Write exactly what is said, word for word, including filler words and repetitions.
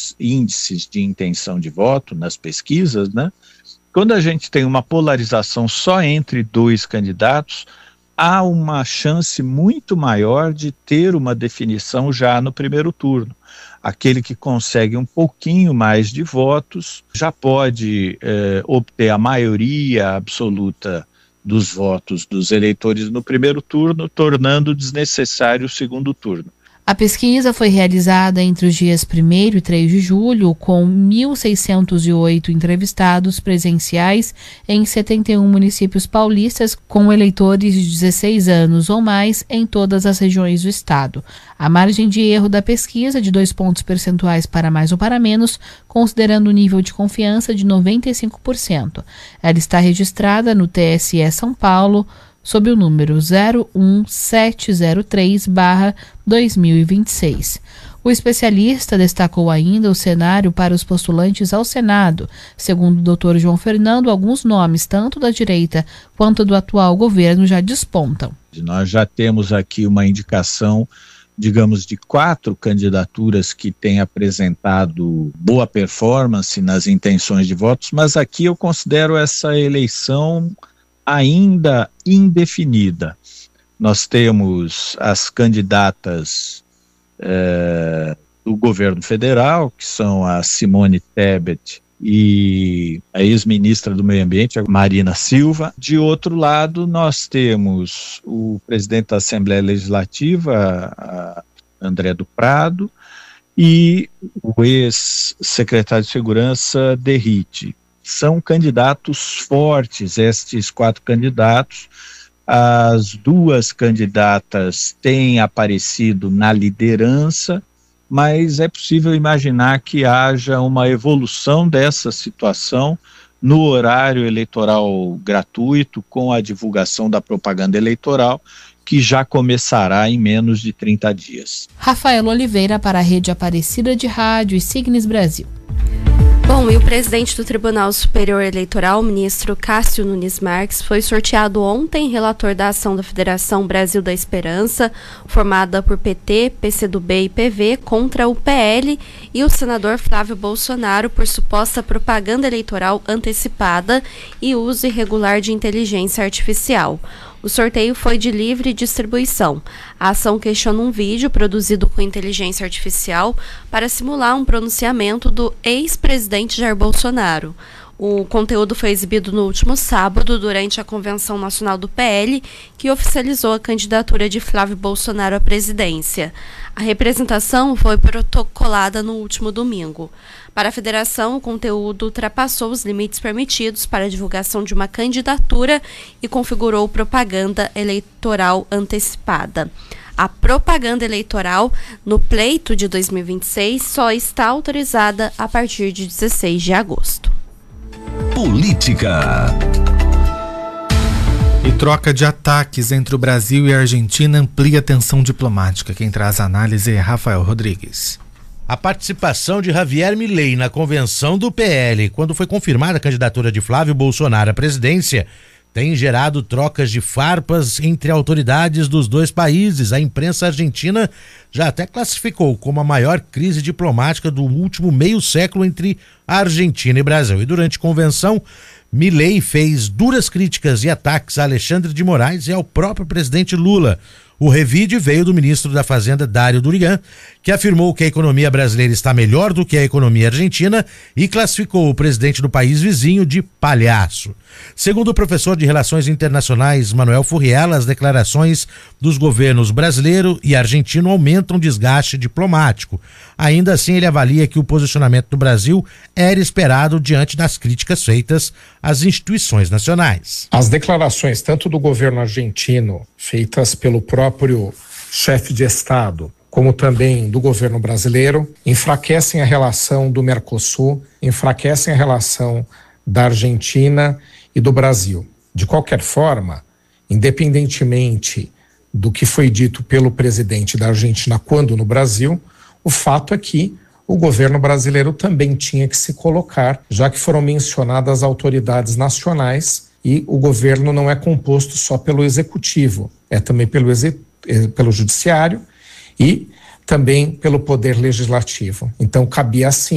os índices de intenção de voto nas pesquisas, né? Quando a gente tem uma polarização só entre dois candidatos, há uma chance muito maior de ter uma definição já no primeiro turno. Aquele que consegue um pouquinho mais de votos já pode eh, obter a maioria absoluta dos votos dos eleitores no primeiro turno, tornando desnecessário o segundo turno. A pesquisa foi realizada entre os dias primeiro e três de julho, com mil seiscentos e oito entrevistados presenciais em setenta e um municípios paulistas, com eleitores de dezesseis anos ou mais em todas as regiões do estado. A margem de erro da pesquisa é de dois pontos percentuais para mais ou para menos, considerando o nível de confiança de noventa e cinco por cento. Ela está registrada no T S E São Paulo, sob o número zero um sete zero três barra dois mil e vinte e seis. O especialista destacou ainda o cenário para os postulantes ao Senado. Segundo o doutor João Fernando, alguns nomes, tanto da direita quanto do atual governo, já despontam. Nós já temos aqui uma indicação, digamos, de quatro candidaturas que têm apresentado boa performance nas intenções de votos, mas aqui eu considero essa eleição ainda indefinida. Nós temos as candidatas eh, do governo federal, que são a Simone Tebet e a ex-ministra do Meio Ambiente, a Marina Silva. De outro lado, nós temos o presidente da Assembleia Legislativa, a André do Prado, e o ex-secretário de Segurança, Derrite. São candidatos fortes, estes quatro candidatos. As duas candidatas têm aparecido na liderança, mas é possível imaginar que haja uma evolução dessa situação no horário eleitoral gratuito, com a divulgação da propaganda eleitoral, que já começará em menos de trinta dias. Rafael Oliveira para a Rede Aparecida de Rádio e Signes Brasil. Bom, e o presidente do Tribunal Superior Eleitoral, o ministro Cássio Nunes Marques, foi sorteado ontem relator da ação da Federação Brasil da Esperança, formada por P T, P C do B e P V, contra o P L e o senador Flávio Bolsonaro por suposta propaganda eleitoral antecipada e uso irregular de inteligência artificial. O sorteio foi de livre distribuição. A ação questiona um vídeo produzido com inteligência artificial para simular um pronunciamento do ex-presidente Jair Bolsonaro. O conteúdo foi exibido no último sábado, durante a Convenção Nacional do P L, que oficializou a candidatura de Flávio Bolsonaro à presidência. A representação foi protocolada no último domingo. Para a federação, o conteúdo ultrapassou os limites permitidos para a divulgação de uma candidatura e configurou propaganda eleitoral antecipada. A propaganda eleitoral no pleito de dois mil e vinte e seis só está autorizada a partir de dezesseis de agosto. Política. E troca de ataques entre o Brasil e a Argentina amplia a tensão diplomática. Quem traz a análise é Rafael Rodrigues. A participação de Javier Milei na convenção do P L, quando foi confirmada a candidatura de Flávio Bolsonaro à presidência, tem gerado trocas de farpas entre autoridades dos dois países. A imprensa argentina já até classificou como a maior crise diplomática do último meio século entre a Argentina e Brasil. E durante a convenção, Milei fez duras críticas e ataques a Alexandre de Moraes e ao próprio presidente Lula. O revide veio do ministro da Fazenda, Dário Durigan, que afirmou que a economia brasileira está melhor do que a economia argentina e classificou o presidente do país vizinho de palhaço. Segundo o professor de Relações Internacionais, Manuel Furriela, as declarações dos governos brasileiro e argentino aumentam o desgaste diplomático. Ainda assim, ele avalia que o posicionamento do Brasil era esperado diante das críticas feitas às instituições nacionais. As declarações tanto do governo argentino, feitas pelo próprio chefe de Estado, como também do governo brasileiro, enfraquecem a relação do Mercosul, enfraquecem a relação da Argentina e do Brasil. De qualquer forma, independentemente do que foi dito pelo presidente da Argentina quando no Brasil, o fato é que o governo brasileiro também tinha que se colocar, já que foram mencionadas autoridades nacionais e o governo não é composto só pelo executivo, é também pelo, exe- pelo judiciário e também pelo poder legislativo. Então, cabia sim